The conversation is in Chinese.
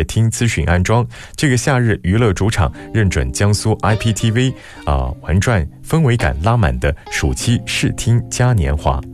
乐厅资讯安装。这个夏日娱乐主场认准江苏 IPTV 玩转氛围感拉满的暑期视听嘉年华。